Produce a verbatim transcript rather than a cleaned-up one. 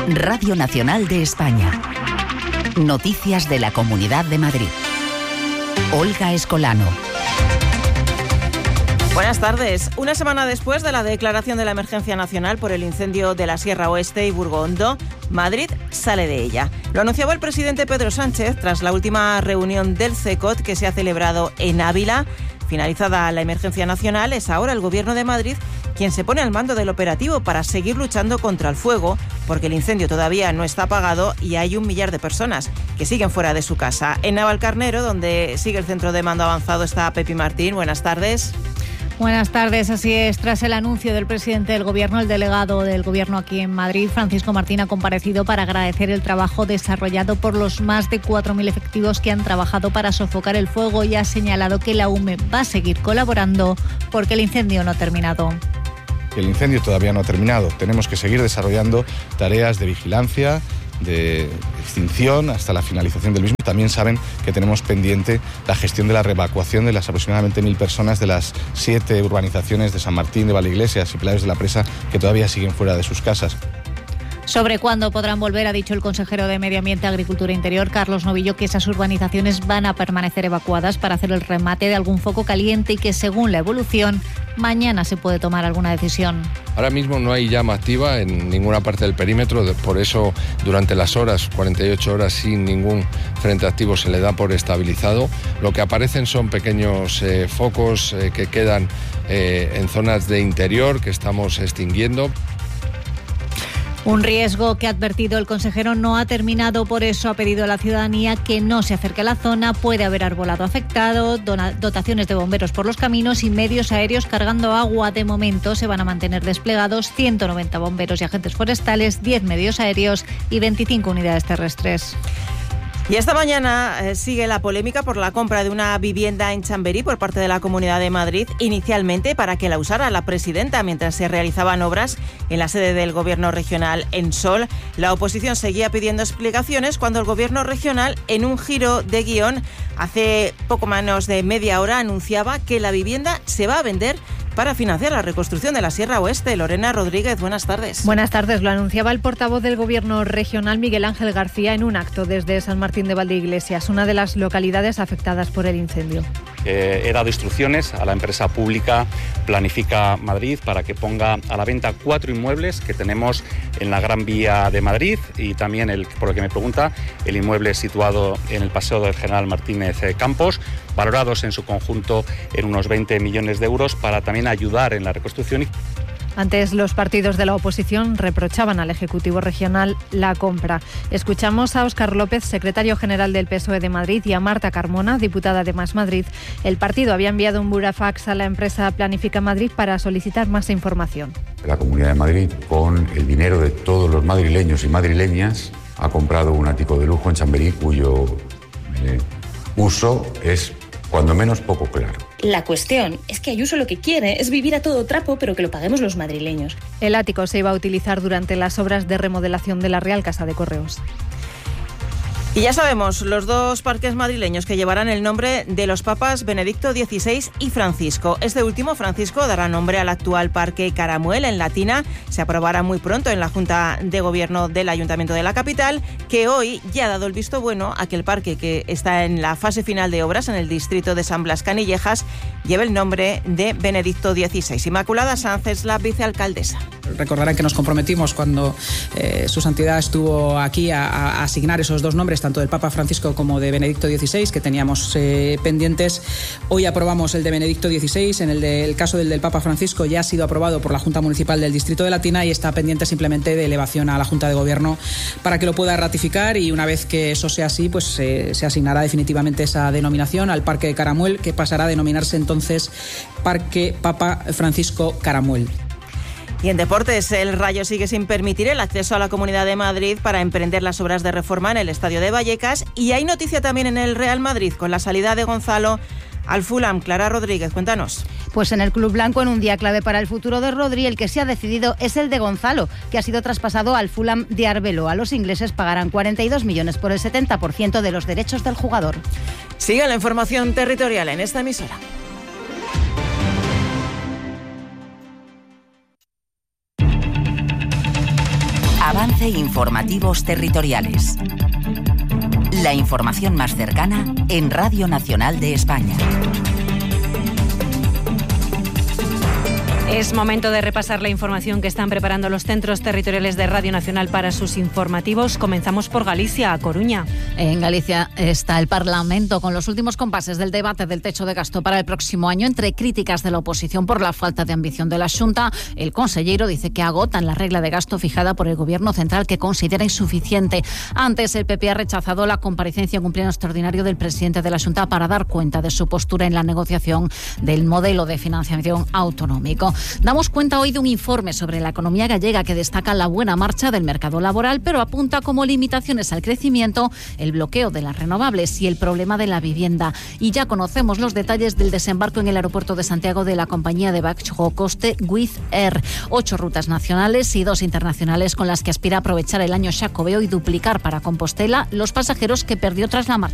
Radio Nacional de España. Noticias de la Comunidad de Madrid. Olga Escolano. Buenas tardes. Una semana después de la declaración de la emergencia nacional por el incendio de la Sierra Oeste y Burgondo, Madrid sale de ella. Lo anunciaba el presidente Pedro Sánchez tras la última reunión del CECOT que se ha celebrado en Ávila. Finalizada la emergencia nacional, es ahora el Gobierno de Madrid quien se pone al mando del operativo para seguir luchando contra el fuego, porque el incendio todavía no está apagado y hay un millar de personas que siguen fuera de su casa. En Navalcarnero, donde sigue el centro de mando avanzado, está Pepi Martín. Buenas tardes. Buenas tardes, así es. Tras el anuncio del presidente del Gobierno, el delegado del Gobierno aquí en Madrid, Francisco Martín, ha comparecido para agradecer el trabajo desarrollado por los más de cuatro mil efectivos que han trabajado para sofocar el fuego y ha señalado que la U M E va a seguir colaborando porque el incendio no ha terminado. El incendio todavía no ha terminado. Tenemos que seguir desarrollando tareas de vigilancia, de extinción hasta la finalización del mismo. También saben que tenemos pendiente la gestión de la reevacuación de las aproximadamente mil personas de las siete urbanizaciones de San Martín, de Valdeiglesias y Pilares de la Presa que todavía siguen fuera de sus casas. Sobre cuándo podrán volver, ha dicho el consejero de Medio Ambiente, Agricultura e Interior, Carlos Novillo, que esas urbanizaciones van a permanecer evacuadas para hacer el remate de algún foco caliente y que, según la evolución, mañana se puede tomar alguna decisión. Ahora mismo no hay llama activa en ninguna parte del perímetro, por eso durante las horas, cuarenta y ocho horas sin ningún frente activo se le da por estabilizado. Lo que aparecen son pequeños eh, focos eh, que quedan eh, en zonas de interior que estamos extinguiendo. Un riesgo que ha advertido el consejero no ha terminado, por eso ha pedido a la ciudadanía que no se acerque a la zona. Puede haber arbolado afectado, dotaciones de bomberos por los caminos y medios aéreos cargando agua. De momento se van a mantener desplegados ciento noventa bomberos y agentes forestales, diez medios aéreos y veinticinco unidades terrestres. Y esta mañana eh, sigue la polémica por la compra de una vivienda en Chamberí por parte de la Comunidad de Madrid, inicialmente para que la usara la presidenta mientras se realizaban obras en la sede del Gobierno regional en Sol. La oposición seguía pidiendo explicaciones cuando el Gobierno regional, en un giro de guión, hace poco menos de media hora anunciaba que la vivienda se va a vender para financiar la reconstrucción de la Sierra Oeste. Lorena Rodríguez, buenas tardes. Buenas tardes. Lo anunciaba el portavoz del Gobierno regional, Miguel Ángel García, en un acto desde San Martín de Valdeiglesias, una de las localidades afectadas por el incendio. Eh, he dado instrucciones a la empresa pública Planifica Madrid para que ponga a la venta cuatro inmuebles que tenemos en la Gran Vía de Madrid y también, el, por lo que me pregunta, el inmueble situado en el Paseo del General Martínez Campos, valorados en su conjunto en unos veinte millones de euros para también ayudar en la reconstrucción. Antes, los partidos de la oposición reprochaban al Ejecutivo regional la compra. Escuchamos a Óscar López, secretario general del P S O E de Madrid, y a Marta Carmona, diputada de Más Madrid. El partido había enviado un burofax a la empresa Planifica Madrid para solicitar más información. La Comunidad de Madrid, con el dinero de todos los madrileños y madrileñas, ha comprado un ático de lujo en Chamberí cuyo eh, uso es cuando menos poco claro. La cuestión es que Ayuso lo que quiere es vivir a todo trapo, pero que lo paguemos los madrileños. El ático se iba a utilizar durante las obras de remodelación de la Real Casa de Correos. Y ya sabemos, los dos parques madrileños que llevarán el nombre de los papas Benedicto dieciséis y Francisco. Este último, Francisco, dará nombre al actual Parque Caramuel en Latina. Se aprobará muy pronto en la Junta de Gobierno del Ayuntamiento de la capital, que hoy ya ha dado el visto bueno a que el parque, que está en la fase final de obras en el distrito de San Blas Canillejas, lleve el nombre de Benedicto dieciséis. Inmaculada Sanz es la vicealcaldesa. Recordarán que nos comprometimos cuando eh, su santidad estuvo aquí a, a asignar esos dos nombres, tanto del Papa Francisco como de Benedicto dieciséis, que teníamos eh, pendientes. Hoy aprobamos el de Benedicto dieciséis. En el, de, el caso del del Papa Francisco ya ha sido aprobado por la Junta Municipal del Distrito de Latina y está pendiente simplemente de elevación a la Junta de Gobierno para que lo pueda ratificar, y una vez que eso sea así, pues eh, se asignará definitivamente esa denominación al Parque de Caramuel, que pasará a denominarse entonces Parque Papa Francisco Caramuel. Y en deportes, el Rayo sigue sin permitir el acceso a la Comunidad de Madrid para emprender las obras de reforma en el Estadio de Vallecas. Y hay noticia también en el Real Madrid con la salida de Gonzalo al Fulham. Clara Rodríguez, cuéntanos. Pues en el club blanco, en un día clave para el futuro de Rodri, el que se ha decidido es el de Gonzalo, que ha sido traspasado al Fulham de Arbeloa. Los ingleses pagarán cuarenta y dos millones por el setenta por ciento de los derechos del jugador. Sigue la información territorial en esta emisora. Avance Informativos Territoriales. La información más cercana en Radio Nacional de España. Es momento de repasar la información que están preparando los centros territoriales de Radio Nacional para sus informativos. Comenzamos por Galicia, a Coruña. En Galicia está el Parlamento con los últimos compases del debate del techo de gasto para el próximo año. Entre críticas de la oposición por la falta de ambición de la Xunta, el conselleiro dice que agotan la regla de gasto fijada por el Gobierno central, que considera insuficiente. Antes, el P P ha rechazado la comparecencia en un pleno extraordinario del presidente de la Xunta para dar cuenta de su postura en la negociación del modelo de financiación autonómico. Damos cuenta hoy de un informe sobre la economía gallega que destaca la buena marcha del mercado laboral, pero apunta como limitaciones al crecimiento el bloqueo de las renovables y el problema de la vivienda. Y ya conocemos los detalles del desembarco en el aeropuerto de Santiago de la compañía de bajo coste Wizz Air. Ocho rutas nacionales y dos internacionales con las que aspira a aprovechar el año xacobeo y duplicar para Compostela los pasajeros que perdió tras la marcha